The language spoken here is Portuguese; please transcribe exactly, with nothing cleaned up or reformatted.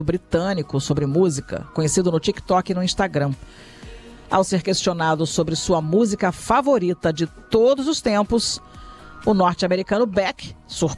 britânico sobre música, conhecido no TikTok e no Instagram. Ao ser questionado sobre sua música favorita de todos os tempos, o norte-americano Beck surpreendeu